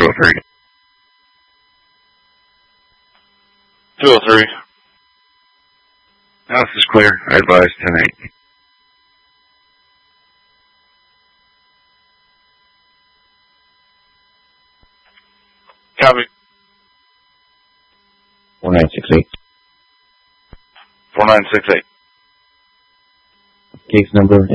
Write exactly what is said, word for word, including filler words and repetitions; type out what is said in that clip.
oh three. two oh three. House is clear. I advise ten eight. Copy. four nine six eight. four nine six eight. Case number